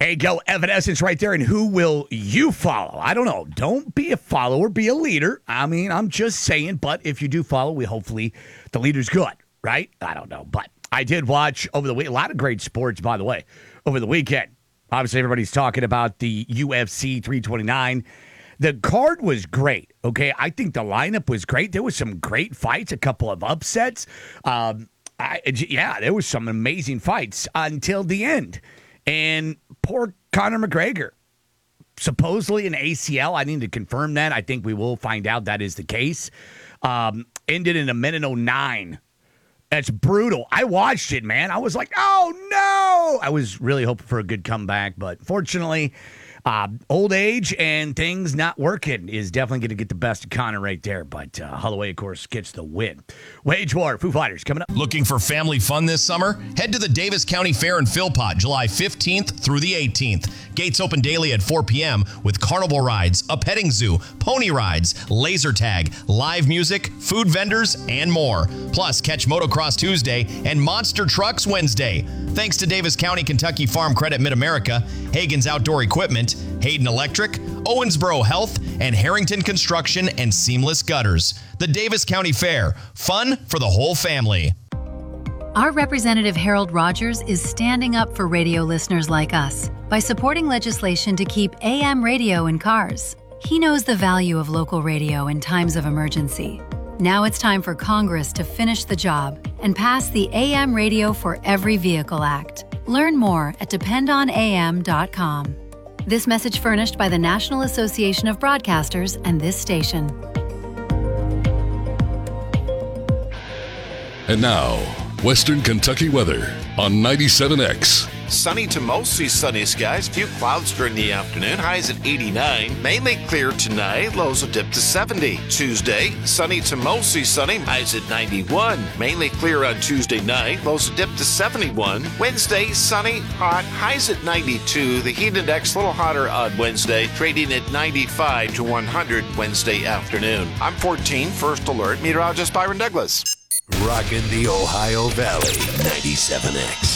Hey, go Evanescence right there. And who will you follow? I don't know. Don't be a follower, be a leader. I mean, I'm just saying. But if you do follow, hopefully the leader's good, right? I don't know. But I did watch over the week. A lot of great sports, by the way, over the weekend. Obviously, everybody's talking about the UFC 329. The card was great, okay? I think the lineup was great. There was some great fights, a couple of upsets. There was some amazing fights until the end. And poor Conor McGregor, supposedly an ACL. I need to confirm that. I think we will find out that is the case. Ended in 1:09. That's brutal. I watched it, man. I was like, oh, no. I was really hoping for a good comeback, but fortunately, old age and things not working is definitely going to get the best of Conor right there. But Holloway, of course, gets the win. Wage War, Foo Fighters coming up. Looking for family fun this summer? Head to the Davis County Fair in Philpott, July 15th through the 18th. Gates open daily at 4 p.m. with carnival rides, a petting zoo, pony rides, laser tag, live music, food vendors, and more. Plus, catch Motocross Tuesday and Monster Trucks Wednesday. Thanks to Davis County Kentucky Farm Credit Mid-America, Hagen's Outdoor Equipment, Hayden Electric, Owensboro Health, and Harrington Construction and Seamless Gutters. The Davis County Fair. Fun for the whole family. Our Representative Harold Rogers is standing up for radio listeners like us by supporting legislation to keep AM radio in cars. He knows the value of local radio in times of emergency. Now it's time for Congress to finish the job and pass the AM Radio for Every Vehicle Act. Learn more at dependonam.com. This message furnished by the National Association of Broadcasters and this station. And now, Western Kentucky weather on 97X. Sunny to mostly sunny skies. Few clouds during the afternoon. Highs at 89. Mainly clear tonight. Lows will dip to 70. Tuesday, sunny to mostly sunny. Highs at 91. Mainly clear on Tuesday night. Lows will dip to 71. Wednesday, sunny, hot. Highs at 92. The heat index a little hotter on Wednesday. Trading at 95 to 100 Wednesday afternoon. I'm 14 First Alert meteorologist Byron Douglas. Rockin' the Ohio Valley, 97X.